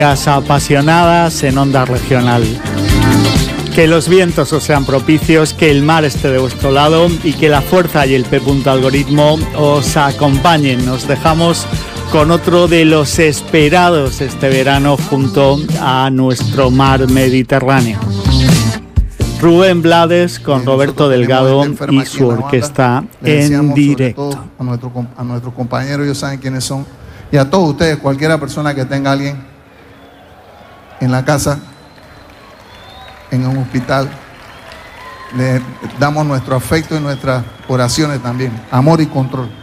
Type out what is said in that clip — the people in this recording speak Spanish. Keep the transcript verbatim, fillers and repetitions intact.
Apasionadas en Onda Regional. Que los vientos os sean propicios, que el mar esté de vuestro lado y que la fuerza y el P. Algoritmo os acompañen. Nos dejamos con otro de los esperados este verano junto a nuestro mar Mediterráneo. Rubén Blades con Roberto Delgado y su orquesta en directo. A nuestros a nuestro compañeros, ellos saben quiénes son. Y a todos ustedes, cualquiera persona que tenga a alguien en la casa, en un hospital, le damos nuestro afecto y nuestras oraciones también. Amor y control.